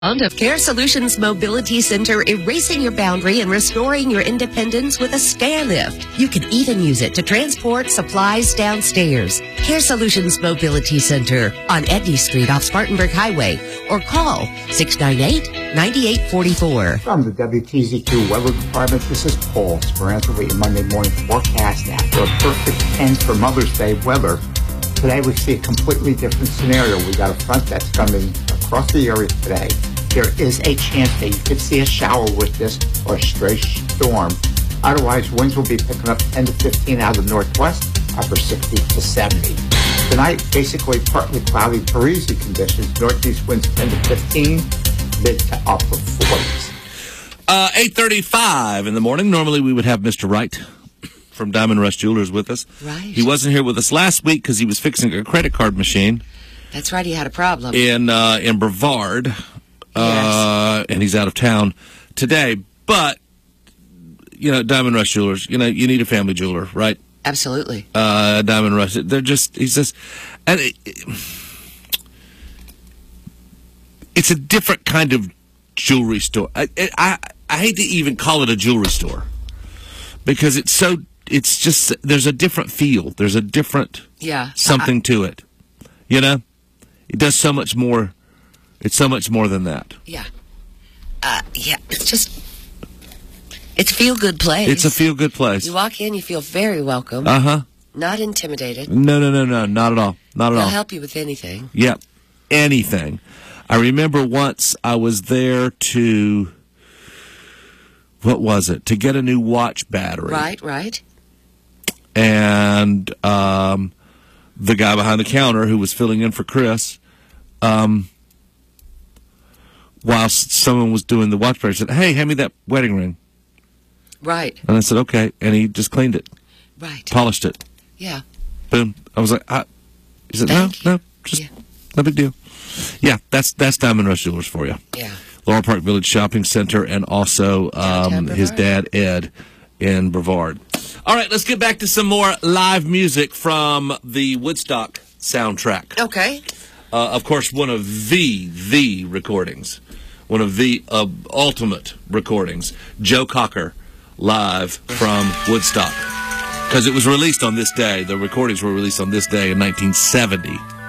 Of Care Solutions Mobility Center, erasing your boundary and restoring your independence with a stair lift. You can even use it to transport supplies downstairs. Care Solutions Mobility Center on Edney Street off Spartanburg Highway, or call 698-9844. From the WTZQ Weather Department, this is Paul Speranza with your Monday morning forecast. After a perfect 10 for Mother's Day weather, today we see a completely different scenario. We got a front that's coming across the area today. There is a chance that you could see a shower with this or a stray storm. Otherwise, winds will be picking up 10 to 15 out of the northwest, upper 60 to 70. Tonight, basically partly cloudy, breezy conditions. Northeast winds 10 to 15, mid to upper 40s. 8:35 in the morning. Normally, we would have Mr. Wright from Diamond Rush Jewelers with us. Right. He wasn't here with us last week because he was fixing a credit card machine. That's right. He had a problem. In Brevard. Yes. And he's out of town today. But, Diamond Rush Jewelers, you need a family jeweler, right? Absolutely. Diamond Rush, it's a different kind of jewelry store. I hate to even call it a jewelry store because there's a different feel. There's a different something to it. It does so much more. It's so much more than that. Yeah. It's a feel-good place. It's a feel-good place. You walk in, you feel very welcome. Uh-huh. Not intimidated. No, not at all. Not at all. They'll help you with anything. Yeah, anything. I remember once I was there to get a new watch battery. Right. And the guy behind the counter who was filling in for Chris, whilst someone was doing the watch battery, said, "Hey, hand me that wedding ring." Right. And I said, "Okay." And he just cleaned it. Right. Polished it. Yeah. Boom. I was like, he said, no, just no big deal. Yeah, that's Diamond Rush Jewelers for you. Yeah. Laurel Park Village Shopping Center, and also his dad, Ed, in Brevard. All right, let's get back to some more live music from the Woodstock soundtrack. Okay. Of course, one of the recordings, one of the ultimate recordings, Joe Cocker, live from Woodstock. Because it was released on this day. The recordings were released on this day in 1970.